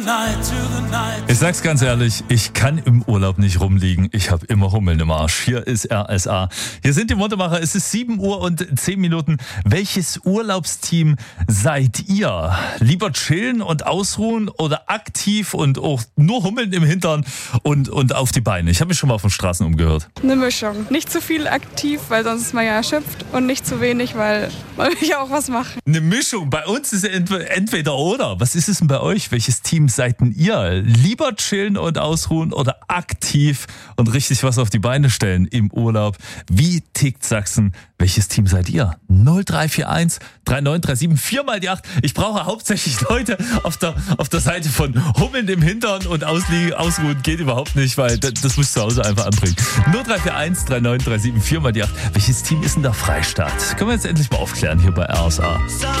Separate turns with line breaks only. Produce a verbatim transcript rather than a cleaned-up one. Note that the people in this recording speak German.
Ich sag's ganz ehrlich, ich kann im Urlaub nicht rumliegen. Ich habe immer Hummeln im Arsch. Hier ist R S A. Hier sind die Mundemacher. Es ist sieben Uhr und zehn Minuten. Welches Urlaubsteam seid ihr? Lieber chillen und ausruhen oder aktiv und auch nur Hummeln im Hintern und, und auf die Beine? Ich habe mich schon mal auf den Straßen umgehört.
Eine Mischung. Nicht zu viel aktiv, weil sonst ist man ja erschöpft, und nicht zu wenig, weil man will ja auch was machen.
Eine Mischung. Bei uns ist ja entweder oder. Was ist es denn bei euch? Welches Team seid denn ihr? Lieber chillen und ausruhen oder aktiv und richtig was auf die Beine stellen im Urlaub? Wie tickt Sachsen? Welches Team seid ihr? null drei vier eins drei neun drei sieben vier mal die acht. Ich brauche hauptsächlich Leute auf der, auf der Seite von Hummeln im Hintern und Ausliegen, Ausruhen geht überhaupt nicht, weil das, das muss ich zu Hause einfach anbringen. null drei vier eins drei neun drei sieben vier mal die acht. Welches Team ist denn der Freistaat? Können wir jetzt endlich mal aufklären hier bei R S A.